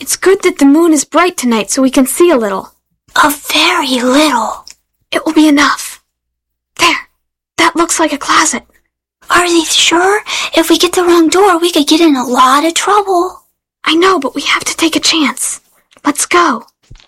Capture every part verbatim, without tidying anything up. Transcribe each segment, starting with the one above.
It's good that the moon is bright tonight so we can see a little. A very little. It will be enough. There. That looks like a closet. Are you sure? If we get the wrong door, we could get in a lot of trouble. I know, but we have to take a chance. Let's go.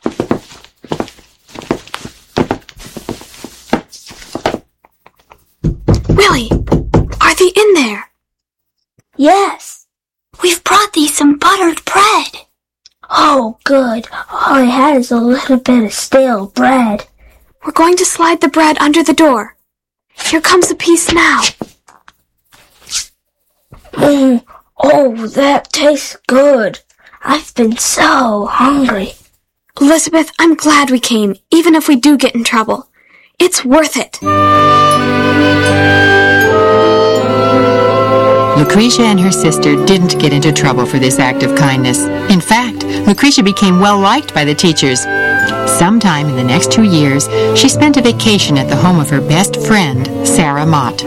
Willie, are they in there? Yes. We've brought thee some buttered bread. Oh, good. All I had is a little bit of stale bread. We're going to slide the bread under the door. Here comes a piece now. Mm, oh, that tastes good. I've been so hungry. Elizabeth, I'm glad we came, even if we do get in trouble. It's worth it. Lucretia and her sister didn't get into trouble for this act of kindness. In fact, Lucretia became well-liked by the teachers. Sometime in the next two years, she spent a vacation at the home of her best friend, Sarah Mott.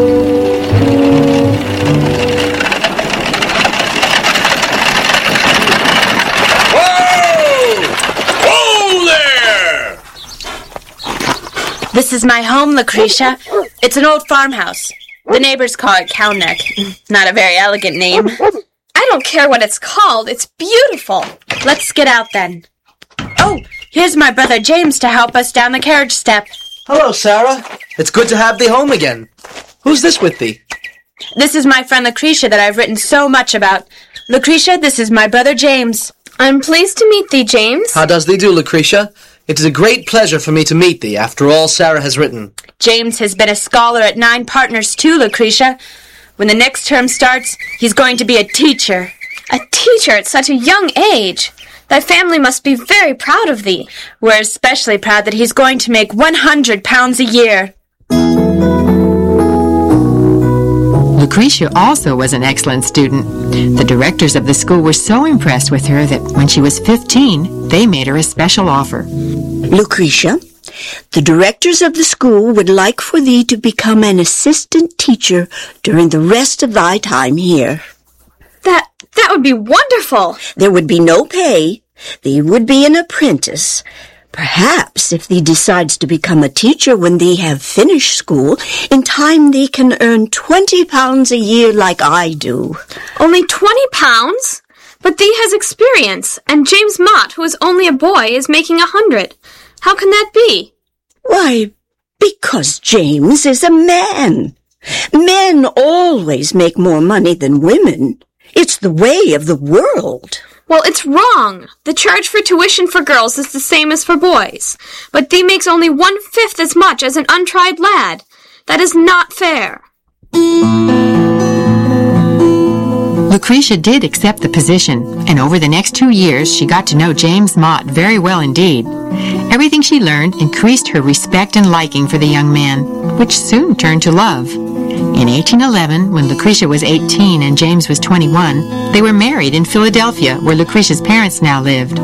This is my home, Lucretia. It's an old farmhouse. The neighbors call it Cow Neck. Not a very elegant name. I don't care what it's called. It's beautiful. Let's get out then. Oh, here's my brother James to help us down the carriage step. Hello, Sarah. It's good to have thee home again. Who's this with thee? This is my friend Lucretia that I've written so much about. Lucretia, this is my brother James. I'm pleased to meet thee, James. How does thee do, Lucretia? It is a great pleasure for me to meet thee, after all Sarah has written. James has been a scholar at Nine Partners, too, Lucretia. When the next term starts, he's going to be a teacher. A teacher at such a young age. Thy family must be very proud of thee. We're especially proud that he's going to make one hundred pounds a year. Lucretia also was an excellent student. The directors of the school were so impressed with her that when she was fifteen, they made her a special offer. Lucretia, the directors of the school would like for thee to become an assistant teacher during the rest of thy time here. That, that would be wonderful. There would be no pay. Thee would be an apprentice. Perhaps if thee decides to become a teacher when thee have finished school, in time thee can earn twenty pounds a year like I do. Only twenty pounds? But thee has experience, and James Mott, who is only a boy, is making a hundred. How can that be? Why, because James is a man. Men always make more money than women. It's the way of the world. Well, it's wrong. The charge for tuition for girls is the same as for boys. But thee makes only one-fifth as much as an untried lad. That is not fair. Lucretia did accept the position, and over the next two years, she got to know James Mott very well indeed. Everything she learned increased her respect and liking for the young man, which soon turned to love. In eighteen eleven, when Lucretia was eighteen and James was twenty-one, they were married in Philadelphia, where Lucretia's parents now lived.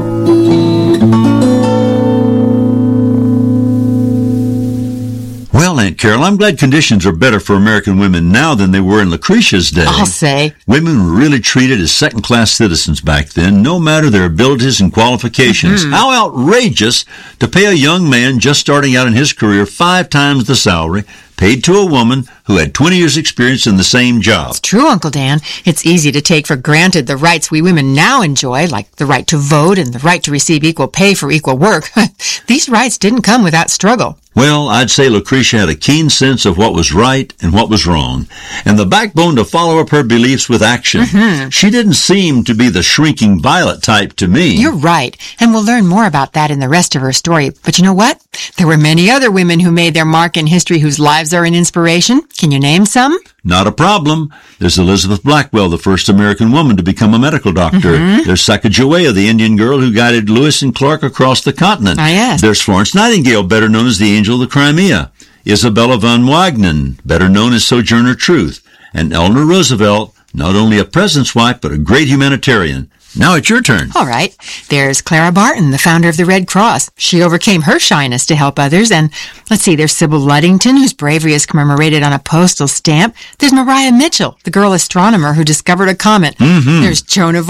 Well, Aunt Carol, I'm glad conditions are better for American women now than they were in Lucretia's day. I'll say. Women were really treated as second-class citizens back then, no matter their abilities and qualifications. Mm-hmm. How outrageous to pay a young man just starting out in his career five times the salary paid to a woman who had twenty years' experience in the same job. It's true, Uncle Dan. It's easy to take for granted the rights we women now enjoy, like the right to vote and the right to receive equal pay for equal work. These rights didn't come without struggle. Well, I'd say Lucretia had a keen sense of what was right and what was wrong, and the backbone to follow up her beliefs with action. Mm-hmm. She didn't seem to be the shrinking violet type to me. You're right, and we'll learn more about that in the rest of her story. But you know what? There were many other women who made their mark in history whose lives are an inspiration. Can you name some? Not a problem. There's Elizabeth Blackwell, the first American woman to become a medical doctor. Mm-hmm. There's Sacagawea, the Indian girl who guided Lewis and Clark across the continent. Ah, yes. There's Florence Nightingale, better known as the Angel of the Crimea. Isabella von Wagner, better known as Sojourner Truth. And Eleanor Roosevelt, not only a president's wife, but a great humanitarian. Now it's your turn. All right. There's Clara Barton, the founder of the Red Cross. She overcame her shyness to help others. And let's see, there's Sybil Luddington, whose bravery is commemorated on a postal stamp. There's Maria Mitchell, the girl astronomer who discovered a comet. Mm-hmm. There's Joan of